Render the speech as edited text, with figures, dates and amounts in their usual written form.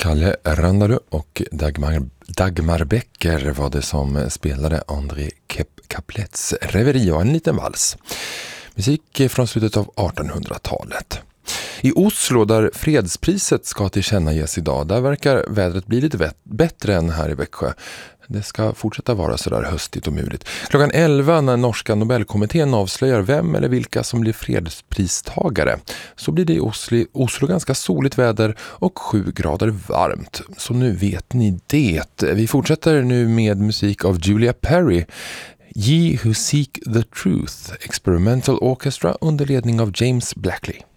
Kalle Randalu och Dagmar Becker var det som spelade André Caplets Reverie och en liten vals. Musik från slutet av 1800-talet. I Oslo, där fredspriset ska tillkännages idag, där verkar vädret bli lite bättre än här i Växjö. Det ska fortsätta vara så där höstigt och muligt. Klockan 11 när norska Nobelkommittén avslöjar vem eller vilka som blir fredspristagare, så blir det i Oslo ganska soligt väder och 7 grader varmt. Så nu vet ni det. Vi fortsätter nu med musik av Julia Perry. Ye Who Seek the Truth, Experimental Orchestra under ledning av James Blackley.